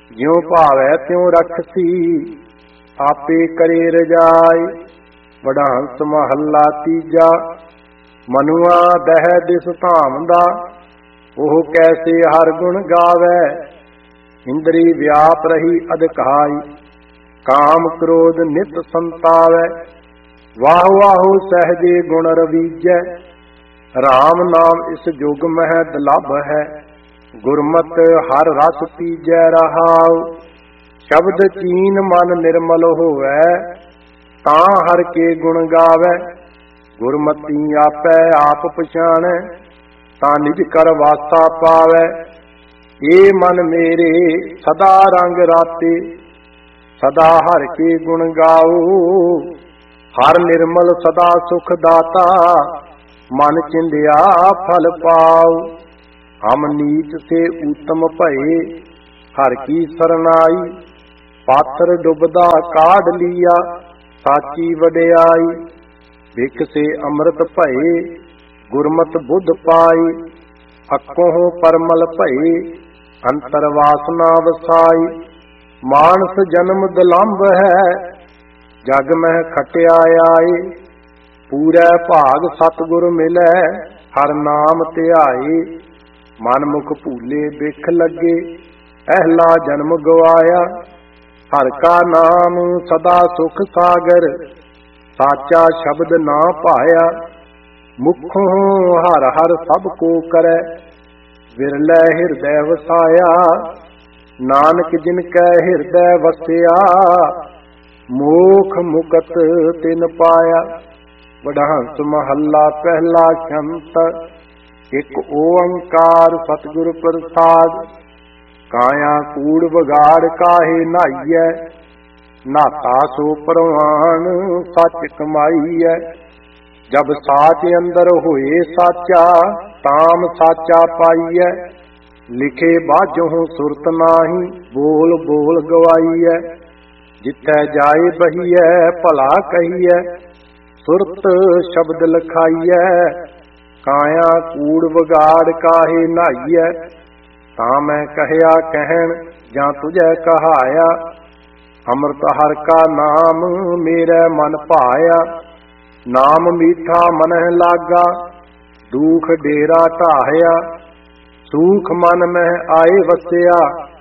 ज्यों भावै त्यों रखसी आपे करे रजाई। वडांस महला तीजा मनुआ दह दिस धामदा ओह कैसे हर गुण गावै। इंद्री व्याप रही अधकाई काम क्रोध नित संतावै। वाह वाहु सहजे गुण रवीजै राम नाम इस जुग मह दुलभ है। गुरमत हर रस पीजै रहाउ शब्द चीन मन निर्मल होवै तां हर के गुण गावै। गुरमती आपै आप पछाणै तां निज कर वासा पावै। ए मन मेरे सदा रंग राते सदा हर के गुण गाओ। हर निर्मल सदा सुख दाता मन चिंध्या फल पाओ। हम नीच से उत्तम भये हर की सरनाई। पात्र डुबदा काढ़ लिया साची वडियाई। भिख से अमृत भये गुरमत बुद्ध पाई। अक्कों परमल भये अंतर वासना वसाई। मानस जन्म दुलंभ है जग मह खटिया आए। पूरै भाग सतगुर मिलै हर नाम ध्याए। मन मुख भूले बिख लगे अहला जन्म गवाया। हर का नाम सदा सुख सागर साचा शब्द ना पाया। मुखों हर हर सब को करे विरलै हृदय वसाया। नानक जिनकै हृदय वसिया मोख मुकत तिन पाया। वडहंस महला पहला शंत एक ओंकार सतगुर प्रसाद। काया कूड़ बगाड़ काहे नाईऐ नाता सो परवान सच कमाईऐ। जब साच अंदर होए साचा ताम साचा पाईऐ। लिखे बाझों सुरत नाही बोल बोल गवाईऐ। जिथै जाए बहीऐ भला कहीऐ सुरत शब्द लखाईऐ। काया कूड़ बगाड़ काहे नाईऐ तां मैं कहया कहन जां तुझै कहाया। अमृत हर का नाम मेरे मन भाया। नाम मीठा मनह लागा दुख डेरा ढाया। सूख मन में आए वसिया